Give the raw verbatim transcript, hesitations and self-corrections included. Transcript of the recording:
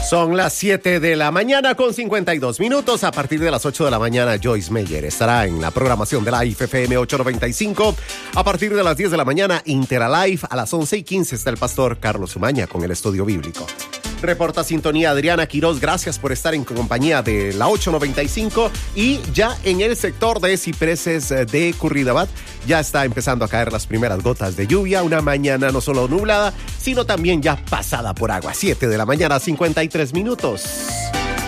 Son las siete de la mañana con cincuenta y dos minutos. A partir de las ocho de la mañana, Joyce Meyer estará en la programación de la I F F M ochocientos noventa y cinco. A partir de las diez de la mañana, Interalive. A las once y quince está el pastor Carlos Umaña con el estudio bíblico. Reporta sintonía Adriana Quiroz. Gracias por estar en compañía de la ochocientos noventa y cinco. Y ya en el sector de cipreses de Curridabat ya está empezando a caer las primeras gotas de lluvia. Una mañana no solo nublada, sino también ya pasada por agua. siete de la mañana, cincuenta y tres minutos.